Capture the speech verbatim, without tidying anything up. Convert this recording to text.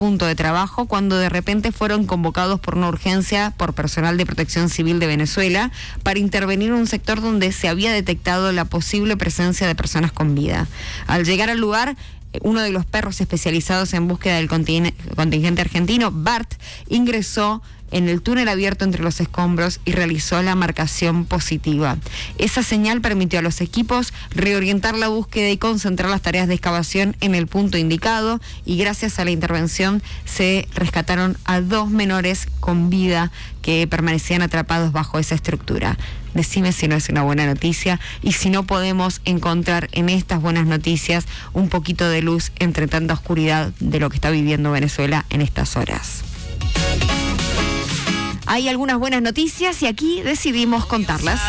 punto de trabajo cuando de repente fueron convocados por una urgencia por personal de Protección Civil de Venezuela para intervenir en un sector donde se había detectado la posible presencia de personas con vida. Al llegar al lugar, uno de los perros especializados en búsqueda del contingente argentino, Bart, ingresó en el túnel abierto entre los escombros y realizó la marcación positiva. Esa señal permitió a los equipos reorientar la búsqueda y concentrar las tareas de excavación en el punto indicado, y gracias a la intervención se rescataron a dos menores con vida que permanecían atrapados bajo esa estructura. Decime si no es una buena noticia y si no podemos encontrar en estas buenas noticias un poquito de luz entre tanta oscuridad de lo que está viviendo Venezuela en estas horas. Hay algunas buenas noticias y aquí decidimos contarlas.